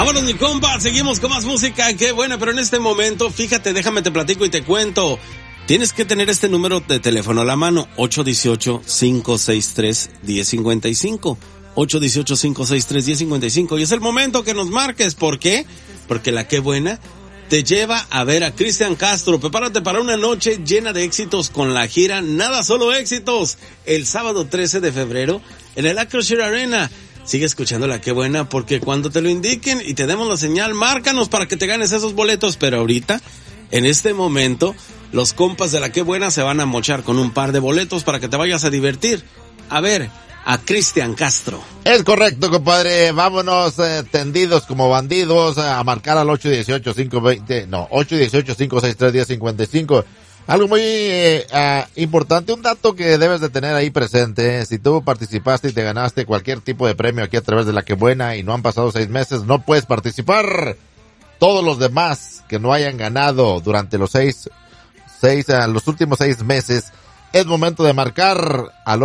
Vámonos, mi compa, seguimos con más música. Qué buena, pero en este momento, fíjate, déjame te platico y te cuento. Tienes que tener este número de teléfono a la mano, 818-563-1055. 818-563-1055. Y es el momento que nos marques. ¿Por qué? Porque la Qué Buena te lleva a ver a Cristian Castro. Prepárate para una noche llena de éxitos con la gira Nada Solo Éxitos, el sábado 13 de febrero en el Acroshare Arena. Sigue escuchando la Qué Buena, porque cuando te lo indiquen y te demos la señal, márcanos para que te ganes esos boletos. Pero ahorita, en este momento, los compas de la Qué Buena se van a mochar con un par de boletos para que te vayas a divertir. A ver, a Cristian Castro. Es correcto, compadre. Vámonos tendidos como bandidos a marcar al 818-563-1055. Algo muy importante, un dato que debes de tener ahí presente. Si tú participaste y te ganaste cualquier tipo de premio aquí a través de la Qué Buena y no han pasado 6 meses, no puedes participar. Todos los demás que no hayan ganado durante los los últimos 6 meses, es momento de marcar al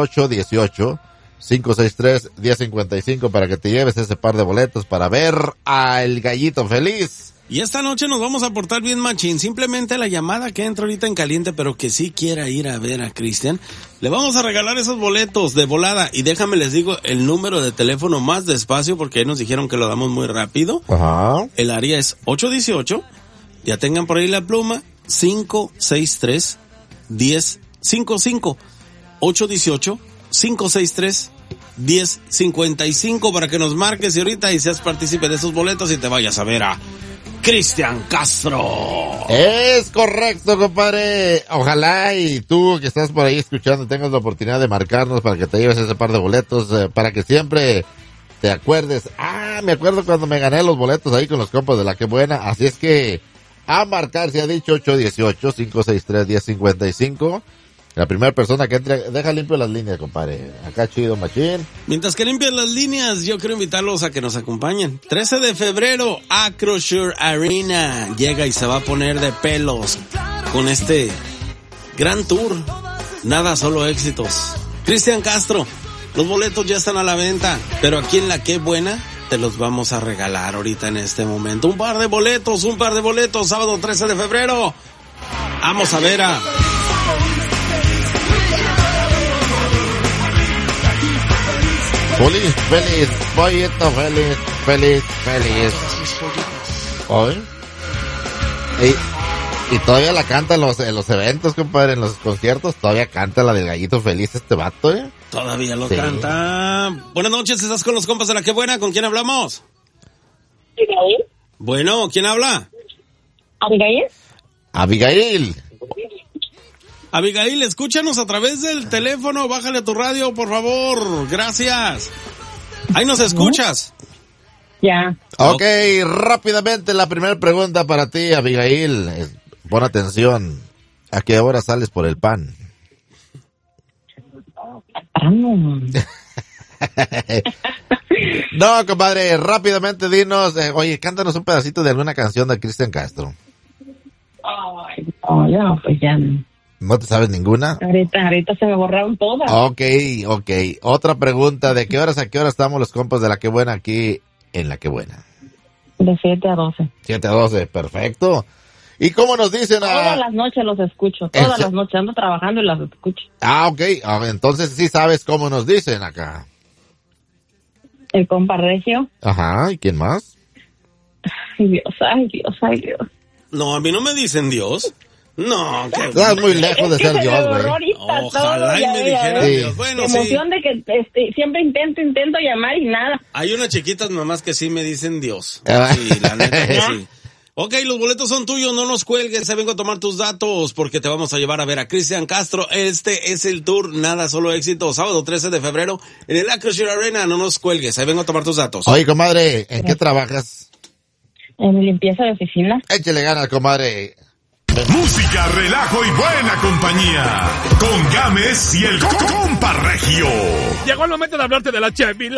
818-563-1055 para que te lleves ese par de boletos para ver al Gallito Feliz. Y esta noche nos vamos a portar bien machín. Simplemente la llamada que entra ahorita en caliente, pero que sí quiera ir a ver a Cristian, le vamos a regalar esos boletos de volada. Y déjame les digo el número de teléfono más despacio, porque ahí nos dijeron que lo damos muy rápido. Ajá. El área es 818, ya tengan por ahí la pluma, 563-1055. 818-563-1055 para que nos marques y ahorita y seas partícipe de esos boletos y te vayas a ver a Cristian Castro. Es correcto, compadre. Ojalá y tú que estás por ahí escuchando tengas la oportunidad de marcarnos para que te lleves ese par de boletos, para que siempre te acuerdes. Me acuerdo cuando me gané los boletos ahí con los compas de la Qué Buena. Así es que a marcar, se ha dicho, 818-563-1055. La primera persona que entre, deja limpio las líneas, compadre. Acá chido, machín. Mientras que limpias las líneas, yo quiero invitarlos a que nos acompañen. 13 de febrero, Acroshare Arena. Llega y se va a poner de pelos con este gran tour. Nada Solo Éxitos. Cristian Castro, los boletos ya están a la venta, pero aquí en la Qué Buena te los vamos a regalar ahorita en este momento. Un par de boletos, sábado 13 de febrero. Vamos a ver a... Feliz, pollito feliz. ¿Hoy? Y todavía la canta en los eventos, compadre, en los conciertos, todavía canta la del Gallito Feliz este vato, Todavía lo canta. Buenas noches, ¿estás con los compas de la Qué Buena? ¿Con quién hablamos? Abigail. Bueno, ¿quién habla? Abigail. Abigail, escúchanos a través del teléfono, bájale tu radio, por favor, gracias. Ahí nos escuchas. Ya. Ok, rápidamente la primera pregunta para ti, Abigail. Pon atención. ¿A qué hora sales por el pan? No, compadre, rápidamente dinos, oye, cántanos un pedacito de alguna canción de Cristian Castro. Ay, no, ya, pues ya. ¿No te sabes ninguna? Ahorita se me borraron todas. Ok. Otra pregunta, ¿de qué horas a qué hora estamos los compas de la Qué Buena aquí en la Qué Buena? De 7 a 12. 7 a 12, perfecto. ¿Y cómo nos dicen? Todas las noches los escucho, todas las noches ando trabajando y las escucho. Ok, entonces sí sabes cómo nos dicen acá. El compa Regio. Ajá, ¿y quién más? Ay, Dios. No, a mí no me dicen Dios. No, que... Estás muy lejos de ser Dios, güey. Ojalá y me dijeran Dios. Bueno, emoción de que siempre intento llamar y nada. Hay unas chiquitas mamás que sí me dicen Dios. Sí, la neta que sí. Ok, los boletos son tuyos, no nos cuelgues, vengo a tomar tus datos porque te vamos a llevar a ver a Cristian Castro. Este es el tour Nada Solo Éxito, sábado 13 de febrero en el Acroshare Arena, no nos cuelgues, ahí vengo a tomar tus datos. Oye, comadre, ¿en qué trabajas? En limpieza de oficina. Échale ganas, comadre. Música, relajo y buena compañía. Con Gámez y el compa Regio. Llegó el momento de hablarte de la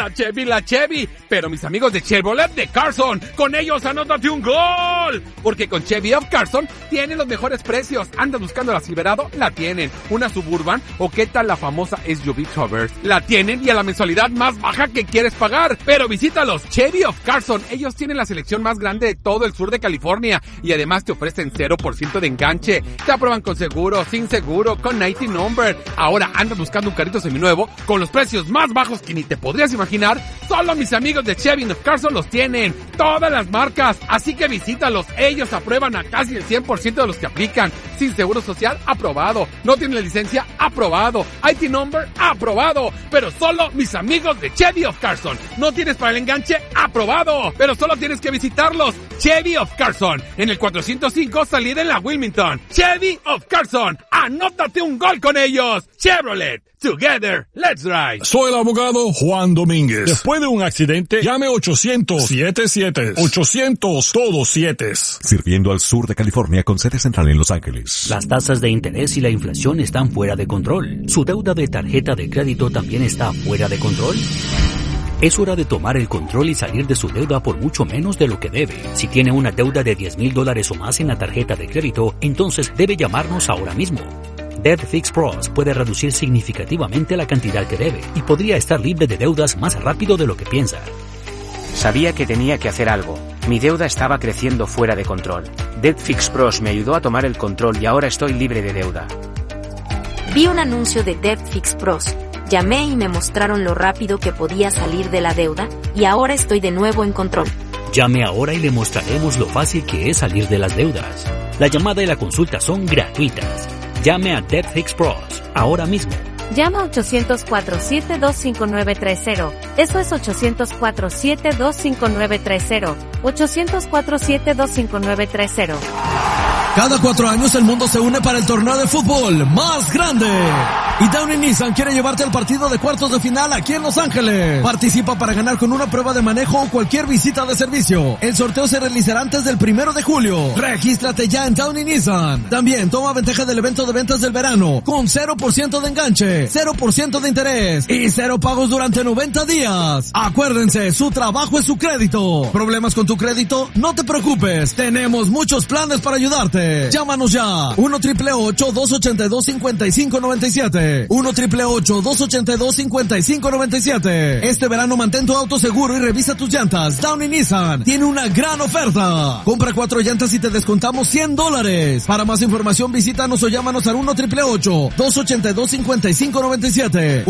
Chevy. Pero mis amigos de Chevrolet de Carson, con ellos anótate un gol. Porque con Chevy of Carson tienen los mejores precios. ¿Andas buscando la Silverado? La tienen. ¿Una Suburban? ¿O qué tal la famosa SUV Traverse? La tienen y a la mensualidad más baja que quieres pagar. Pero visítalos, Chevy of Carson. Ellos tienen la selección más grande de todo el sur de California. Y además te ofrecen 0% de enganche. Te aprueban con seguro, sin seguro, con 90 number. Ahora andas buscando un carrito seminuevo con los precios más bajos que ni te podrías imaginar. Solo mis amigos de Chevy of Carson los tienen. Todas las marcas. Así que visítalos. Ellos aprueban a casi el 100% de los que aplican. Sin seguro social, aprobado. No tienen licencia, aprobado. IT number, aprobado. Pero solo mis amigos de Chevy of Carson. No tienes para el enganche, aprobado. Pero solo tienes que visitarlos. Chevy of Carson. En el 405 salida en la Wilmington. Chevy of Carson. Anótate un gol con ellos. Chevrolet. Together, let's ride. Soy el abogado Juan Domínguez. Después de un accidente, llame 800-77. 800 todos 7. Sirviendo al sur de California con sede central en Los Ángeles. Las tasas de interés y la inflación están fuera de control. ¿Su deuda de tarjeta de crédito también está fuera de control? Es hora de tomar el control y salir de su deuda por mucho menos de lo que debe. Si tiene una deuda de $10,000 o más en la tarjeta de crédito, entonces debe llamarnos ahora mismo. Debt Fix Pros puede reducir significativamente la cantidad que debe y podría estar libre de deudas más rápido de lo que piensa. Sabía que tenía que hacer algo. Mi deuda estaba creciendo fuera de control. Debt Fix Pros me ayudó a tomar el control y ahora estoy libre de deuda. Vi un anuncio de Debt Fix Pros. Llamé y me mostraron lo rápido que podía salir de la deuda y ahora estoy de nuevo en control. Llame ahora y le mostraremos lo fácil que es salir de las deudas. La llamada y la consulta son gratuitas. Llame a Debt Fix Pros ahora mismo. Llama a 800-472-5930. Eso es 800-472-5930. 800-472-5930. Cada 4 años el mundo se une para el torneo de fútbol más grande. Y Downey Nissan quiere llevarte al partido de cuartos de final aquí en Los Ángeles. Participa para ganar con una prueba de manejo o cualquier visita de servicio. El sorteo se realizará antes del 1 de julio. Regístrate ya en Downey Nissan. También toma ventaja del evento de ventas del verano con 0% de enganche, 0% de interés y 0 pagos durante 90 días. Acuérdense, su trabajo es su crédito. ¿Problemas con tu crédito? No te preocupes. Tenemos muchos planes para ayudarte. Llámanos ya. 1-888-282-5597. 1-888-282-5597. Este verano mantén tu auto seguro y revisa tus llantas. Downey Nissan tiene una gran oferta. Compra 4 llantas y te descontamos $100. Para más información visítanos o llámanos al 1-888-282-5597.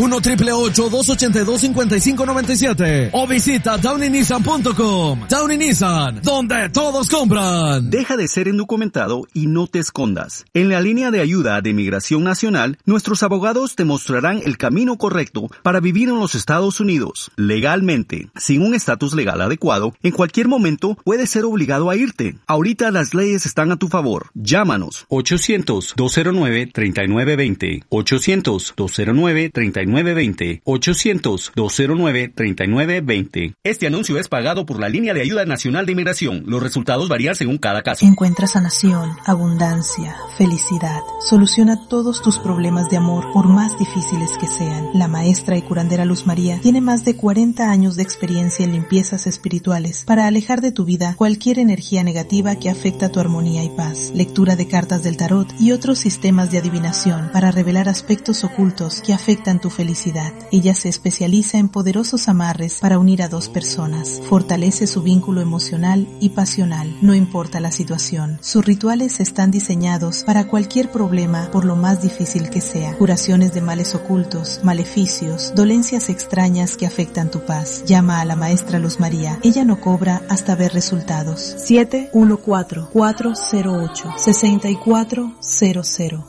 1-888-282-5597. O visita DowneyNissan.com. Downey Nissan, donde todos compran. Deja de ser indocumentado y no te escondas. En la línea de ayuda de Migración Nacional, nuestros abogados te mostrarán el camino correcto para vivir en los Estados Unidos, legalmente. Sin un estatus legal adecuado, en cualquier momento puedes ser obligado a irte. Ahorita las leyes están a tu favor. Llámanos. 800-209-3920. 800-209-3920. 800-209-3920. Este anuncio es pagado por la línea de ayuda nacional de inmigración. Los resultados varían según cada caso. Encuentra sanación, abundancia, felicidad. Soluciona todos tus problemas de amor, por más difíciles que sean. La maestra y curandera Luz María tiene más de 40 años de experiencia en limpiezas espirituales para alejar de tu vida cualquier energía negativa que afecta tu armonía y paz. Lectura de cartas del tarot y otros sistemas de adivinación para revelar aspectos ocultos que afectan tu felicidad. Ella se especializa en poderosos amarres para unir a 2 personas. Fortalece su vínculo emocional y pasional, no importa la situación. Sus rituales están diseñados para cualquier problema, por lo más difícil que sea. Curaciones de males ocultos, maleficios, dolencias extrañas que afectan tu paz. Llama a la maestra Luz María. Ella no cobra hasta ver resultados. 714-408-6400.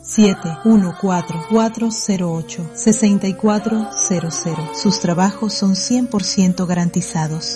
714-408-6400. Sus trabajos son 100% garantizados.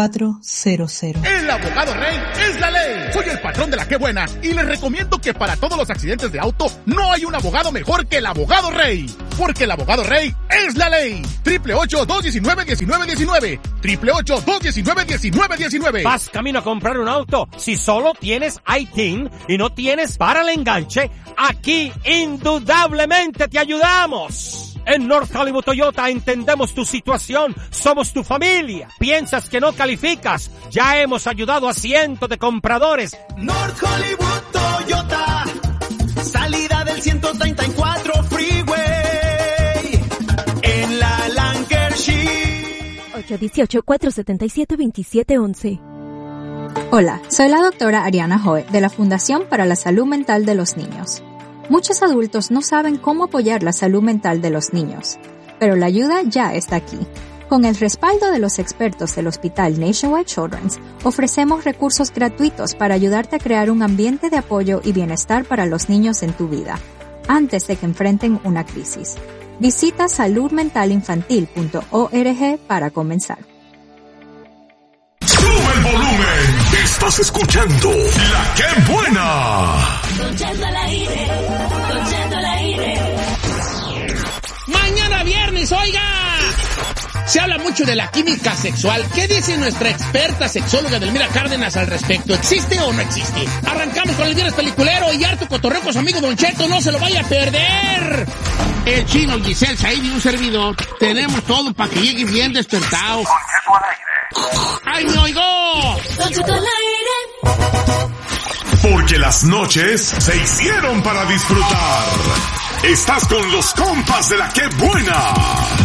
714-408-6400. El abogado Rey es la ley. Soy el patrón de la que buena y les recomiendo que para todo todos los accidentes de auto, no hay un abogado mejor que el Abogado Rey. Porque el Abogado Rey es la ley. 888-219-1919. 888-219-1919. Vas camino a comprar un auto. Si solo tienes ITIN y no tienes para el enganche, aquí indudablemente te ayudamos. En North Hollywood Toyota entendemos tu situación, somos tu familia. ¿Piensas que no calificas? Ya hemos ayudado a cientos de compradores. North Hollywood Toyota, salida del 134 Freeway, en la Lancashire. 818-477-2711. Hola, soy la doctora Ariana Hoe de la Fundación para la Salud Mental de los Niños. Muchos adultos no saben cómo apoyar la salud mental de los niños, pero la ayuda ya está aquí. Con el respaldo de los expertos del Hospital Nationwide Children's, ofrecemos recursos gratuitos para ayudarte a crear un ambiente de apoyo y bienestar para los niños en tu vida, antes de que enfrenten una crisis. Visita saludmentalinfantil.org para comenzar. ¡Sube el volumen! Estás escuchando La Qué Buena. Don Cheto al aire, Don Cheto al aire. Mañana viernes, oiga. Se habla mucho de la química sexual. ¿Qué dice nuestra experta sexóloga Delmira Cárdenas al respecto? ¿Existe o no existe? Arrancamos con el viernes peliculero y harto cotorreo con su amigo Don Cheto. ¡No se lo vaya a perder! El Chino, Giselle, Said y un servidor. Tenemos todo para que lleguen bien despertados. ¡Ay, me oigo! Don Cheto al aire. Porque las noches se hicieron para disfrutar. Estás con los compas de La Qué Buena.